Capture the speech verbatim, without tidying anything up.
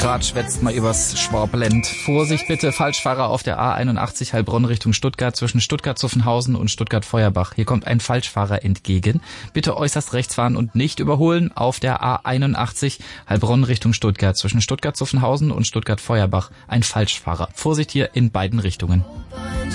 Grad schwätzt mal übers Schwablend. Vorsicht bitte, Falschfahrer auf der A einundachtzig Heilbronn Richtung Stuttgart zwischen Stuttgart-Zuffenhausen und Stuttgart-Feuerbach. Hier kommt ein Falschfahrer entgegen. Bitte äußerst rechts fahren und nicht überholen auf der A einundachtzig Heilbronn Richtung Stuttgart zwischen Stuttgart-Zuffenhausen und Stuttgart-Feuerbach. Ein Falschfahrer. Vorsicht hier in beiden Richtungen.